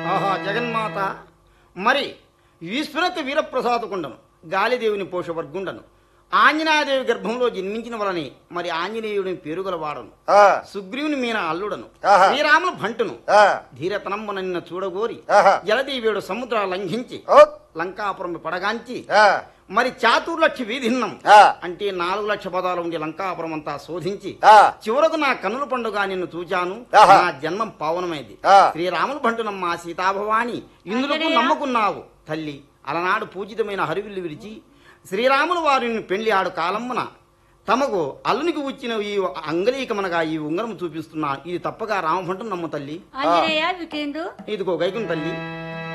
ఆహా జగన్మాత, మరి విశ్వనత్ వీరప్రసాదకుండను, గాలిదేవుని పోషవర్గుండను, ఆంజనేయదేవి గర్భంలో జన్మించిన వలని మరి ఆంజనేయుడిని పేరుగలవాడను, సుగ్రీవుని మీన అల్లుడను, శ్రీరాముల భంటును, ధీరతనమ్మున నిన్న చూడగోరి జలదేవుడు సముద్ర లంఘించి లంకాపురం పడగాంచి మరి చాతుర్లక్ష వీధిన్నం అంటే 4 లక్ష పదాలు ఉండి లంకాపురం అంతా శోధించి చివరకు నా కనుల పండుగ నిన్ను చూచాను, నా జన్మం పావనమైంది. శ్రీరాముల భంటునమ్మ సీతాభవాని ఇందులకు నమ్ముకున్నావు తల్లి. అలనాడు పూజితమైన హరివిల్లు విరిచి శ్రీరాములు వారిని పెళ్లి ఆడు కాలమ్మున తమకు అల్లునికి వచ్చిన ఈ అంగలీకమనగా ఈ ఉంగరం చూపిస్తున్నా, ఇది తప్పగా రామభంటును నమ్ము తల్లి. ఆంజనేయ వికేందు ఇదిగో గైకుని తల్లి.